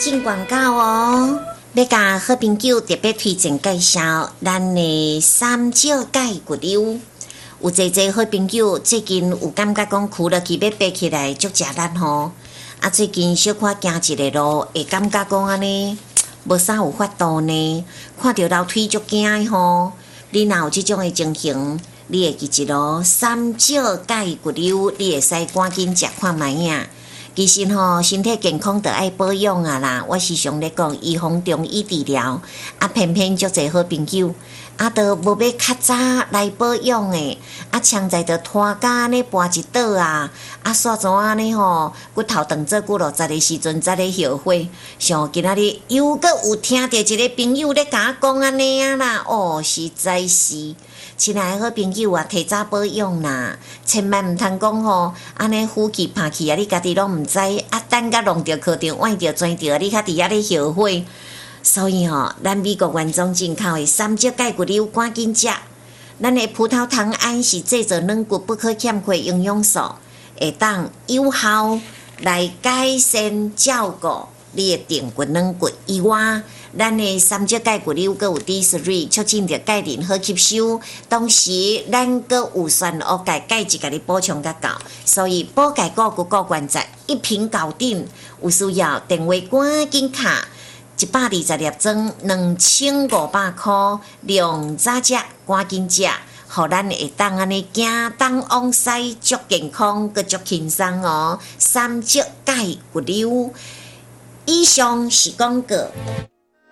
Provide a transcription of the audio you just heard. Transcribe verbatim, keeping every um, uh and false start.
进广告哦！要甲好朋友特别推荐介绍咱的三少钙骨溜。有侪侪好朋友最近有感觉讲跍落去要爬起来足食力吼，啊最近小可行一个路，会感觉讲安尼无啥有法度呢，看到楼梯足惊的吼。你若有即种的情形，你会记一路三少钙骨溜，你会使赶紧食看卖呀。其实吼，身体健康就爱保养啊啦。我时常咧讲，预防中医治疗，啊偏偏足侪好朋友，啊都无要较早来保养诶，啊常在着拖甲安尼跋一倒啊，啊煞怎安尼吼，骨头长做骨落十的时阵才咧后悔。像今仔日又阁有听到一个朋友咧甲我讲安尼啊啦，哦实在是。亲爱的好朋友啊，提早保养啦，千万毋通讲吼，安尼呼气拍气啊，你家己拢毋知，啊等甲弄着课着歪着钻着，你较伫遐咧后悔。所以吼，咱美国原装进口的三少钙骨溜赶紧食。咱的葡萄糖胺是制作软骨不可欠缺营养素，会当有效来改善照顾你的髌骨软骨以外。咱的三少钙骨溜阁有 D 三， 促进着钙磷好吸收，同时咱阁有酸乌钙钙质，甲你补充较够，所以补钙固骨固关节一瓶搞定。有需要电话赶紧卡，一百二十粒装，两千五百块，量早食赶紧食，互咱会当安尼行东往西，足健康，阁足轻松哦。三少钙骨溜，以上是广告。